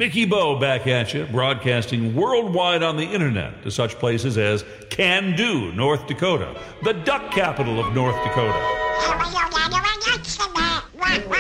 Mickey Bo back at you, broadcasting worldwide on the internet to such places as Can-Do, North Dakota, the duck capital of North Dakota.